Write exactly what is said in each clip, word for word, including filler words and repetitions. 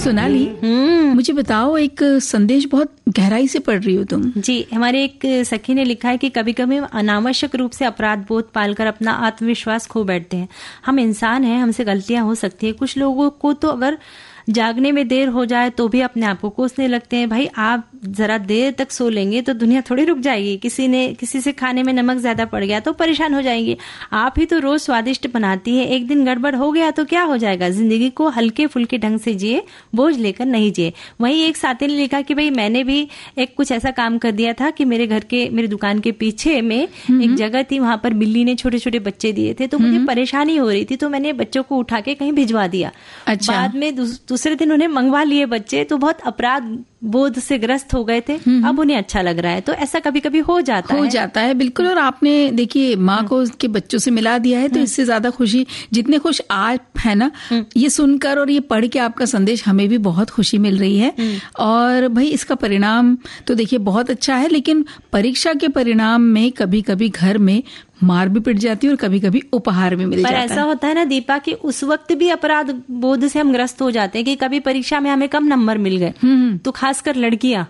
सोनाली, मुझे बताओ, एक संदेश बहुत गहराई से पढ़ रही हो तुम। जी, हमारे एक सखी ने लिखा है कि कभी कभी अनावश्यक रूप से अपराध बोध पालकर अपना आत्मविश्वास खो बैठते हैं। हम इंसान हैं, हमसे गलतियां हो सकती है। कुछ लोगों को तो अगर जागने में देर हो जाए तो भी अपने आप को कोसने लगते हैं। भाई, आप जरा देर तक सो लेंगे तो दुनिया थोड़ी रुक जाएगी। किसी ने किसी से खाने में नमक ज्यादा पड़ गया तो परेशान हो जाएंगे। आप ही तो रोज स्वादिष्ट बनाती है, एक दिन गड़बड़ हो गया तो क्या हो जाएगा। जिंदगी को हल्के फुल्के ढंग से जिए, बोझ लेकर नहीं जिए। वहीं एक साथी ने लिखा कि भाई, मैंने भी एक कुछ ऐसा काम कर दिया था कि मेरे घर के मेरी दुकान के पीछे में एक जगह थी, वहां पर बिल्ली ने छोटे छोटे बच्चे दिए थे, तो मुझे परेशानी हो रही थी, तो मैंने बच्चों को उठा के कहीं भिजवा दिया। अच्छा। बाद में दूसरे दिन उन्हें मंगवा लिए बच्चे, तो बहुत अपराध बोध से ग्रस्त हो गए थे। अब उन्हें अच्छा लग रहा है। तो ऐसा कभी कभी हो जाता हो है। जाता है बिल्कुल। और आपने देखिए माँ को उसके बच्चों से मिला दिया है, तो इससे ज्यादा खुशी, जितने खुश आप है ना, ये सुनकर और ये पढ़ के आपका संदेश, हमें भी बहुत खुशी मिल रही है। और भाई, इसका परिणाम तो देखिए बहुत अच्छा है, लेकिन परीक्षा के परिणाम में कभी कभी घर में मार भी पिट जाती है और कभी कभी उपहार भी मिल जाता है। पर ऐसा होता है ना दीपा, कि उस वक्त भी अपराध बोध से हम ग्रस्त हो जाते हैं कि कभी परीक्षा में हमें कम नंबर मिल गए, तो खासकर लड़कियां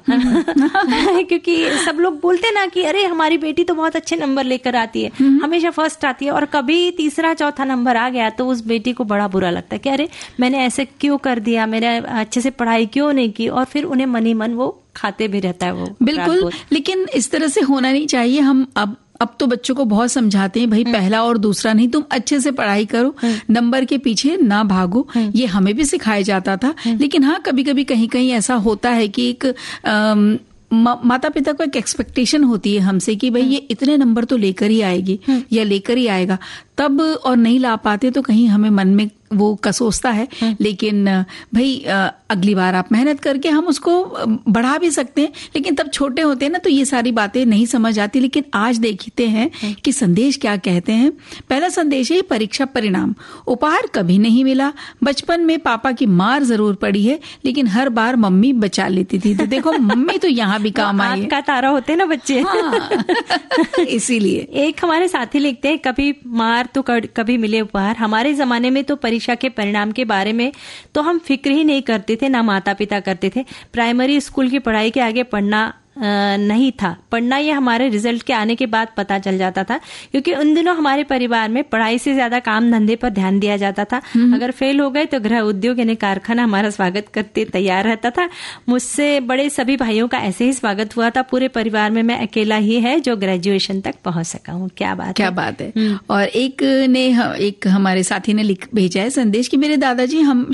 क्योंकि सब लोग बोलते हैं ना कि अरे हमारी बेटी तो बहुत अच्छे नंबर लेकर आती है, हमेशा फर्स्ट आती है, और कभी तीसरा चौथा नंबर आ गया तो उस बेटी को बड़ा बुरा लगता है कि अरे मैंने ऐसे क्यों कर दिया, मैंने अच्छे से पढ़ाई क्यों नहीं की, और फिर उन्हें मन ही मन वो खाते भी रहता है वो। बिल्कुल, लेकिन इस तरह से होना नहीं चाहिए। हम अब अब तो बच्चों को बहुत समझाते हैं, भाई पहला और दूसरा नहीं, तुम अच्छे से पढ़ाई करो, नंबर के पीछे ना भागो। ये हमें भी सिखाया जाता था। लेकिन हाँ, कभी कभी कहीं कहीं ऐसा होता है कि एक आम, मा, माता पिता को एक एक्सपेक्टेशन होती है हमसे कि भाई ये इतने नंबर तो लेकर ही आएगी या लेकर ही आएगा, तब और नहीं ला पाते तो कहीं हमें मन में वो कसोसता है। लेकिन भाई, अगली बार आप मेहनत करके हम उसको बढ़ा भी सकते हैं, लेकिन तब छोटे होते हैं ना, तो ये सारी बातें नहीं समझ आती। लेकिन आज देखते हैं कि संदेश क्या कहते हैं। पहला संदेश है परीक्षा परिणाम। उपहार कभी नहीं मिला, बचपन में पापा की मार जरूर पड़ी है, लेकिन हर बार मम्मी बचा लेती थी। तो देखो, मम्मी तो यहाँ भी काम आई है। का तारा होते हैं ना बच्चे। हाँ। इसीलिए एक हमारे साथी लिखते हैं, कभी मार तो कभी मिले उपहार। हमारे जमाने में तो परीक्षा के परिणाम के बारे में तो हम फिक्र ही नहीं करते थे, ना माता पिता करते थे। प्राइमरी स्कूल की पढ़ाई के आगे पढ़ना नहीं था। पढ़ना ये हमारे रिजल्ट के आने के बाद पता चल जाता था, क्योंकि उन दिनों हमारे परिवार में पढ़ाई से ज्यादा काम धंधे पर ध्यान दिया जाता था। अगर फेल हो गए तो गृह उद्योग यानी कारखाना हमारा स्वागत करते तैयार रहता था। मुझसे बड़े सभी भाइयों का ऐसे ही स्वागत हुआ था। पूरे परिवार में मैं अकेला ही है जो ग्रेजुएशन तक पहुंच सका हूँ। क्या बात क्या है। बात है। और एक ने एक हमारे साथी ने लिख भेजा है संदेश कि मेरे दादाजी हम